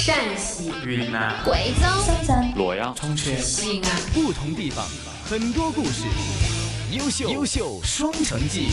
陕西、 云南、 贵州、 深圳、 洛阳、 重庆、 西安， 不同地方，很多故事，优秀双城记。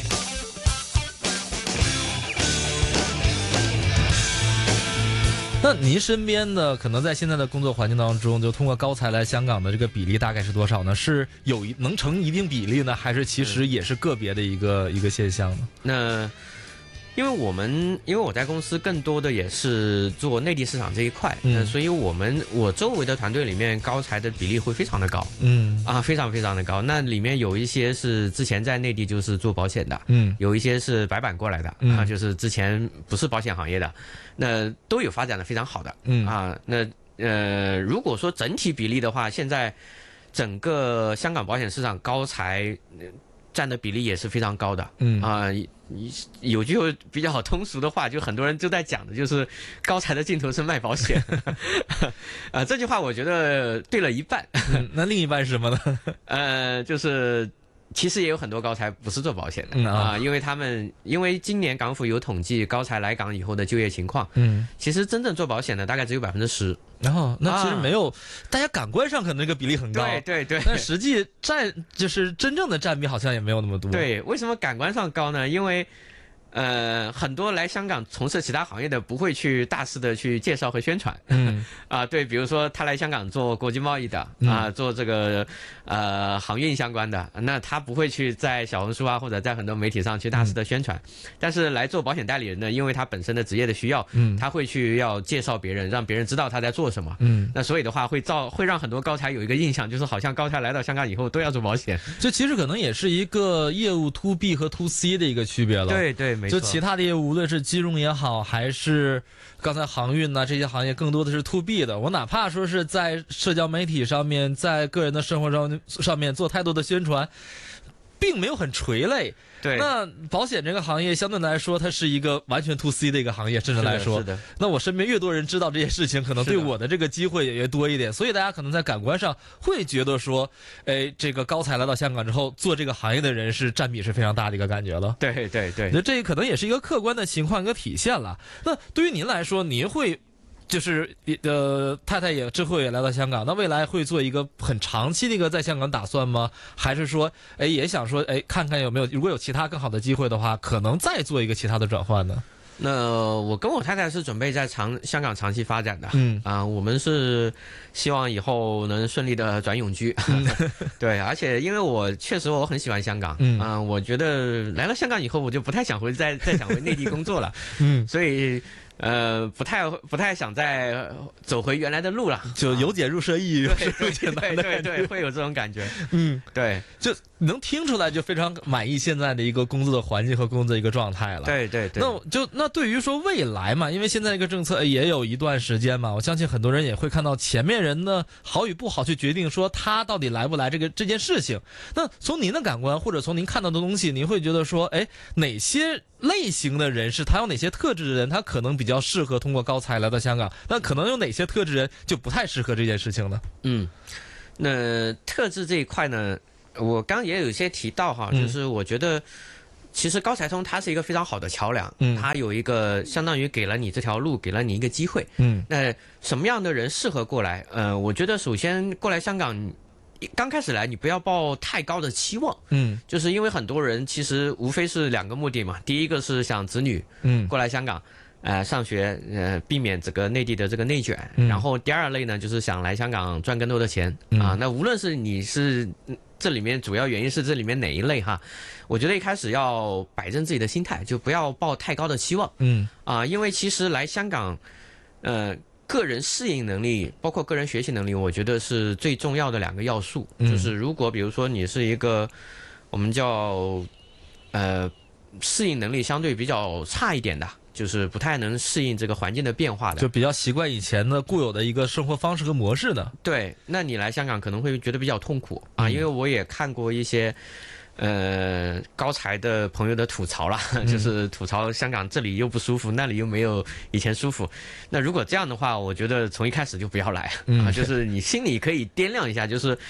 那您身边的可能在现在的工作环境当中，就通过高才来香港的这个比例大概是多少呢？是能成一定比例呢，还是其实也是个别的一个现象呢？ 那因为我在公司更多的也是做内地市场这一块，所以我周围的团队里面高才的比例会非常的高，非常非常的高。那里面有一些是之前在内地就是做保险的，有一些是白板过来的，就是之前不是保险行业的，那都有发展的非常好的，如果说整体比例的话，现在整个香港保险市场高才占的比例也是非常高的，有句比较通俗的话，就很多人就在讲的，就是高才的尽头是卖保险，这句话我觉得对了一半， 那另一半是什么呢？就是其实也有很多高才不是做保险的，因为今年港府有统计高才来港以后的就业情况，其实真正做保险的大概只有10%。 然后那其实没有，大家感官上可能这个比例很高， 对， 但实际就是真正的占比好像也没有那么多。 对，为什么感官上高呢？因为很多来香港从事其他行业的不会去大肆的去介绍和宣传，对，比如说他来香港做国际贸易的，做这个航运相关的，那他不会去在小红书啊或者在很多媒体上去大肆的宣传，但是来做保险代理人呢，因为他本身的职业的需要，他会去要介绍别人，让别人知道他在做什么，那所以的话会让很多高才有一个印象，就是好像高才来到香港以后都要做保险， 这其实可能也是一个业务 to B 和 to C 的一个区别了。 对。 就其他的业务，无论是金融也好，还是刚才航运这些行业，更多的是 to B 的。我哪怕说是在社交媒体上面，在个人的生活上面做太多的宣传，并没有很垂类。 对， 那保险这个行业相对来说，它是一个完全 to C 的一个行业，甚至来说， 是的。 那我身边越多人知道这些事情，可能对我的这个机会也越多一点。所以大家可能在感官上会觉得说，这个高才来到香港之后，做这个行业的人是占比是非常大的一个感觉了。 对， 那这可能也是一个客观的情况一个体现了。那对于您来说，您会就是太太之后也来到香港，那未来会做一个很长期的一个在香港打算吗？还是说也想说看看有没有，如果有其他更好的机会的话，可能再做一个其他的转换呢？ 那我跟我太太是准备在香港长期发展的，我们是希望以后能顺利的转永居，对，而且因为我确实我很喜欢香港，我觉得来了香港以后我就不太想再想回内地工作了，所以不太想再走回原来的路了， 就由俭入奢易，入俭难的， 对，会有这种感觉，对， 就能听出来就非常满意现在的一个工作的环境和工作的一个状态了。 对， 那对于说未来嘛，因为现在一个政策也有一段时间嘛，我相信很多人也会看到前面人呢好与不好去决定说他到底来不来这件事情。那从您的感官或者从您看到的东西，您会觉得说，哪些类型的人是他有哪些特质的人，他可能比较适合通过高才来到香港，那可能有哪些特质人就不太适合这件事情呢？ 那特质这一块呢，我刚也有一些提到哈，就是我觉得其实高才通它是一个非常好的桥梁，它有一个相当于给了你这条路，给了你一个机会，那什么样的人适合过来？我觉得首先过来香港刚开始来，你不要抱太高的期望，就是因为很多人其实无非是两个目的嘛，第一个是想子女过来香港上学，避免这个内地的这个内卷，然后第二类呢就是想来香港赚更多的钱，那无论是你是这里面主要原因是这里面哪一类哈，我觉得一开始要摆正自己的心态，就不要抱太高的期望，因为其实来香港个人适应能力包括个人学习能力，我觉得是最重要的两个要素，就是如果比如说你是一个我们叫适应能力相对比较差一点的，就是不太能适应这个环境的变化的， 就比较习惯以前的固有的一个生活方式和模式的， 对，那你来香港可能会觉得比较痛苦因为我也看过一些高才的朋友的吐槽啦，就是吐槽香港这里又不舒服，那里又没有以前舒服。那如果这样的话，我觉得从一开始就不要来就是你心里可以掂量一下，就是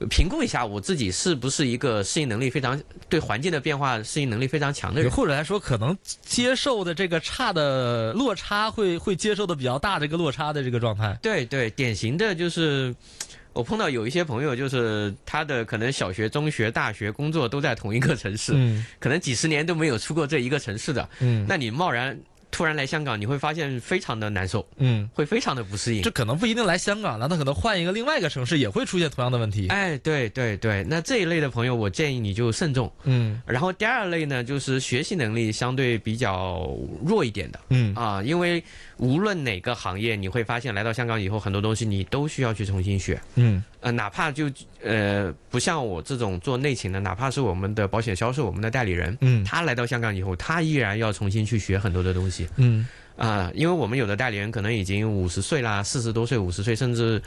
评估一下我自己是不是一个适应能力非常对环境的变化适应能力非常强的人， 或者来说可能接受的这个差的落差会接受的比较大的一个落差的这个状态。 对对，典型的就是我碰到有一些朋友，就是他的可能小学、中学、大学、工作都在同一个城市，可能几十年都没有出过这一个城市的，那你贸然突然来香港，你会发现非常的难受，会非常的不适应。 这可能不一定来香港了，他可能换一个另外一个城市也会出现同样的问题。 哎，对对对，那这一类的朋友，我建议你就慎重。然后第二类呢，就是学习能力相对比较弱一点的，因为无论哪个行业，你会发现来到香港以后，很多东西你都需要去重新学。哪怕就不像我这种做内勤的，哪怕是我们的保险销售，我们的代理人，他来到香港以后，他依然要重新去学很多的东西。因为我们有的代理人可能已经50岁啦，40多岁、50岁，甚至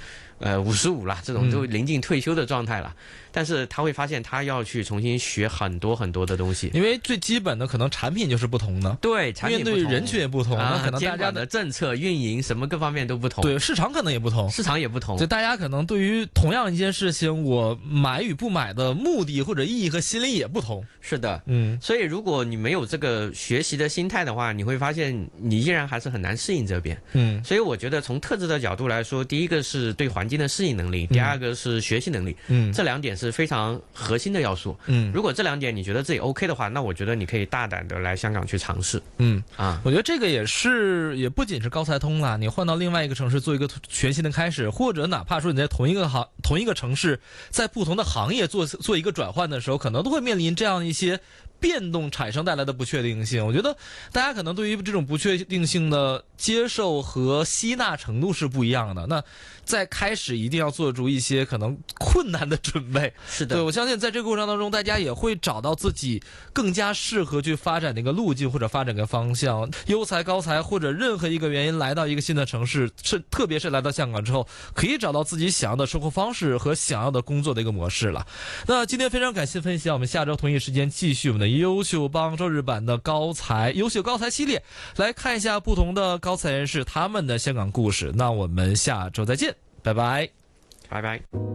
55啦，这种都临近退休的状态了。但是他会发现他要去重新学很多很多的东西， 因为最基本的可能产品就是不同的， 对，产品不同， 面对人群也不同，那可能大家的政策、运营什么各方面都不同， 对，市场可能也不同， 市场也不同， 所以大家可能对于同样一件事情，我买与不买的目的或者意义和心理也不同。 是的，所以如果你没有这个学习的心态的话，你会发现你依然还是很难适应这边。所以我觉得从特质的角度来说，第一个是对环境的适应能力，第二个是学习能力，这2点是非常核心的要素。如果这2点你觉得自己 OK 的话，那我觉得你可以大胆的来香港去尝试。 我觉得这个也不仅是高才通啦，你换到另外一个城市做一个全新的开始，或者哪怕说你在同一个城市，在不同的行业做一个转换的时候，可能都会面临这样一些变动产生带来的不确定性。我觉得大家可能对于这种不确定性的接受和吸纳程度是不一样的，那在开始一定要做出一些可能困难的准备。 是的， 对，我相信在这个过程当中，大家也会找到自己更加适合去发展的一个路径或者发展的方向。优才、高才或者任何一个原因来到一个新的城市，特别是来到香港之后，可以找到自己想要的生活方式和想要的工作的一个模式了。那今天非常感谢分享，我们下周同一时间继续我们的优秀帮周日版的优秀高才系列，来看一下不同的高才人士他们的香港故事。那我们下周再见，拜拜， 拜拜。